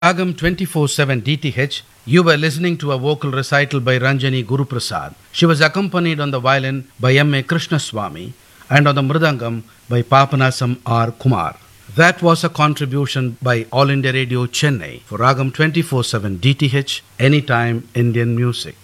Ragam 24/7 DTH, you were listening to a vocal recital by Ranjani Guruprasad. She was accompanied on the violin by M.A. Krishnaswamy and on the mridangam by Papanasam R. Kumar. That was a contribution by All India Radio Chennai for Ragam 24/7 DTH, Anytime Indian Music.